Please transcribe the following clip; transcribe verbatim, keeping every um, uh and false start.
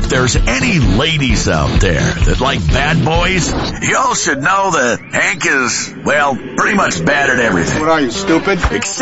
if there's any ladies out there that like bad boys, y'all should know that Hank is, well, pretty much bad at everything. What are you, stupid? Except